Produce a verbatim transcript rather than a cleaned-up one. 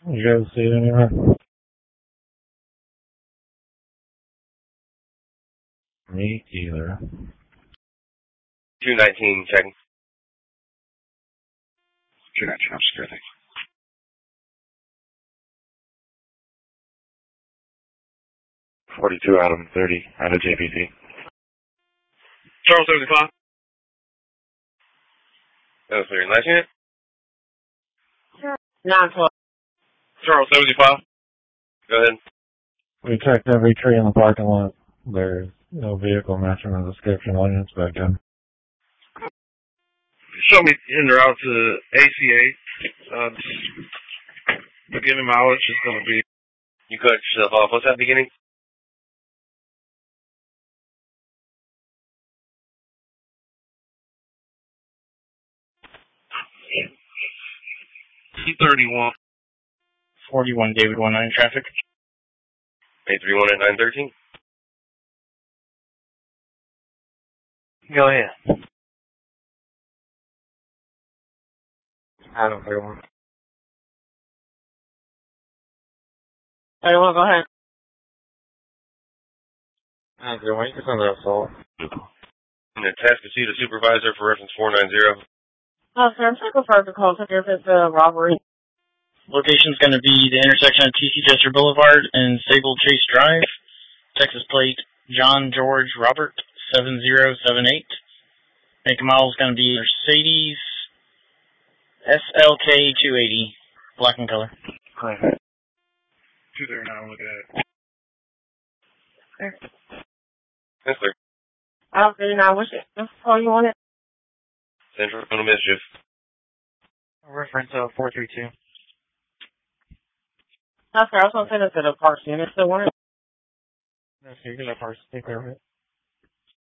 You guys see it anywhere? Me either. two nineteen, checking. two nineteen, I'm scared. forty-two out of thirty, out of J P C. Charles seventy-five. That was your last unit? nine twelve. Charles seventy-five. Go ahead. We checked every tree in the parking lot. There's no vehicle matching the description on inspection. Show me in or out to A C A. Uh, beginning mileage is going to be. You cut yourself off. What's that beginning? T thirty-one. forty-one David one nine traffic. eight three one at nine thirteen. Go ahead. I don't think one. Hey, well, go ahead. I don't think it's under assault. And the task to see the supervisor for reference four nine zero. Oh, sir, I'm checking for the call. Check if it's a robbery. Location's going to be the intersection of T C Chester Boulevard and Sable Chase Drive. Texas plate John George Robert seven zero seven eight. Make and model is going to be Mercedes S L K two eighty, black in color. Hi. two thirty-nine, look at it. Yes, sir. I don't really know which call you want it. Central no mischief. Reference uh, four three two. No, sir, I was going to send it to the parks unit. So, one. No, sir, you're going to parse. Take care of it.